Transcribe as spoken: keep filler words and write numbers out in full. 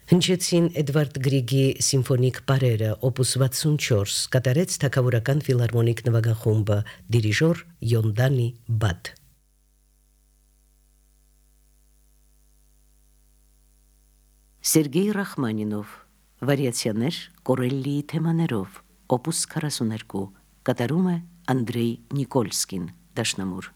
Հնչեցին Էդվարդ Գրիգի սիմֆոնիկ պարերը, օպուս վաթսունչորս, կատարեց թագավորական ֆիլհարմոնիկ նվագախումբը, դիրիժոր Յոնդանի Բատ։ Սերգեյ Ռախմանինով, վարիացիաներ Կորելլիի թեմաներով, օպուս քառասունհինգ, կատարում է Անդրեյ Նիկոլսկին, դաշնամուր։